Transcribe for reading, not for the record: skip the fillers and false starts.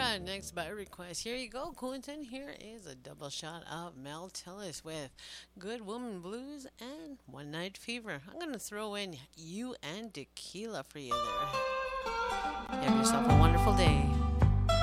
Next by request. Here you go, Quentin. Here is a double shot of Mel Tillis with Good Woman Blues and One Night Fever. I'm going to throw in You and Tequila for you there. You have yourself a wonderful day.